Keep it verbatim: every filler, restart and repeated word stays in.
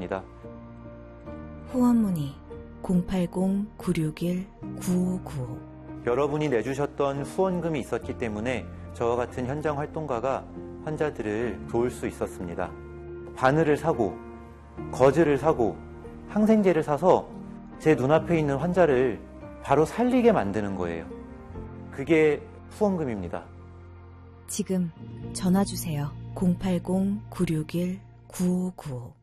합니다. 후원 문의 공팔공 구육일 구오구오. 여러분이 내주셨던 후원금이 있었기 때문에 저와 같은 현장 활동가가 환자들을 도울 수 있었습니다. 바늘을 사고 거즈를 사고 항생제를 사서 제 눈앞에 있는 환자를 바로 살리게 만드는 거예요. 그게 후원금입니다. 지금 전화 주세요. 공팔공 구육일 구오구오.